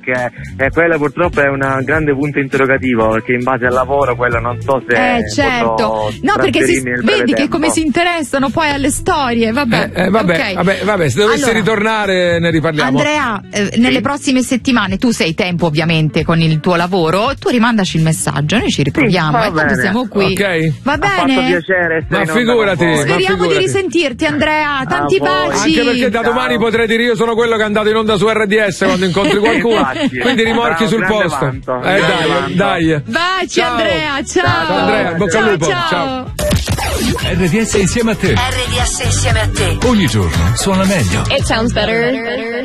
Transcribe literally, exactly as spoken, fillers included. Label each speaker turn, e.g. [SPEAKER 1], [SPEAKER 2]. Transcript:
[SPEAKER 1] perché eh, quella purtroppo è una grande punto interrogativo, perché in base al lavoro quello non so se
[SPEAKER 2] eh certo no perché si, vedi che come si interessano poi alle storie. Vabbè
[SPEAKER 3] eh, eh, vabbè,
[SPEAKER 2] okay.
[SPEAKER 3] vabbè vabbè se dovesse allora, ritornare ne riparliamo.
[SPEAKER 2] Andrea, eh, nelle sì. prossime settimane tu sei tempo ovviamente con il tuo lavoro, tu rimandaci il messaggio, noi ci riproviamo, sì, e tanto siamo qui.
[SPEAKER 3] Okay.
[SPEAKER 2] Va bene,
[SPEAKER 1] ha fatto piacere.
[SPEAKER 3] Ma figurati, ma
[SPEAKER 2] speriamo
[SPEAKER 3] figurati.
[SPEAKER 2] di risentirti, Andrea, tanti
[SPEAKER 1] ah,
[SPEAKER 2] baci.
[SPEAKER 3] Anche perché da domani Ciao. potrei dire io sono quello che è andato in onda su R D S quando incontri qualcuno, quindi rimorchi
[SPEAKER 1] Bravo,
[SPEAKER 3] sul posto.
[SPEAKER 1] Vanto,
[SPEAKER 3] eh dai, vanto. dai.
[SPEAKER 2] Baci
[SPEAKER 3] ciao.
[SPEAKER 2] Andrea, ciao.
[SPEAKER 3] Ciao Andrea, bocca al lupo.
[SPEAKER 2] Ciao.
[SPEAKER 3] ciao.
[SPEAKER 4] R D S insieme a te.
[SPEAKER 5] R D S insieme a te.
[SPEAKER 4] Ogni giorno suona meglio.
[SPEAKER 5] It sounds better.